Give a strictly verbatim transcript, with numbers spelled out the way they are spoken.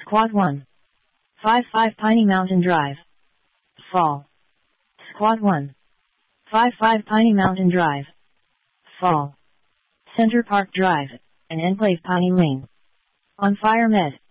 Squad one. five five Piney Mountain Drive. Fall. Squad one. five five Piney Mountain Drive. Fall. Center Park Drive, and Enclave Piney Lane. On Fire Med.